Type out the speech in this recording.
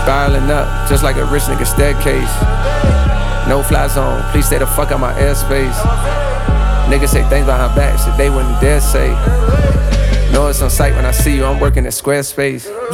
Spiraling up, just like a rich nigga staircase. No fly zone, please stay the fuck out my airspace. Niggas say things behind backs that they wouldn't dare say. Know it's on sight when I see you, I'm working at Squarespace.